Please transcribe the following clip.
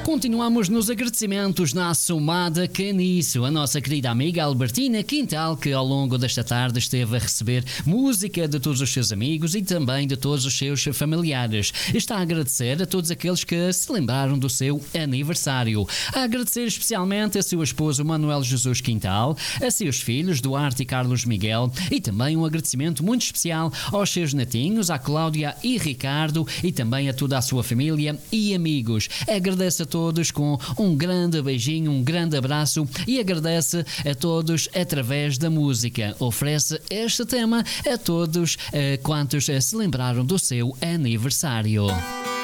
Continuamos nos agradecimentos na Somada Caniço, a nossa querida amiga Albertina Quintal, que ao longo desta tarde esteve a receber música de todos os seus amigos e também de todos os seus familiares. Está a agradecer a todos aqueles que se lembraram do seu aniversário. A agradecer especialmente a seu esposo Manuel Jesus Quintal, a seus filhos Duarte e Carlos Miguel e também um agradecimento muito especial aos seus netinhos, a Cláudia e Ricardo e também a toda a sua família e amigos. Agradece a todos com um grande beijinho, um grande abraço e agradece a todos através da música. Oferece este tema a todos quantos se lembraram do seu aniversário.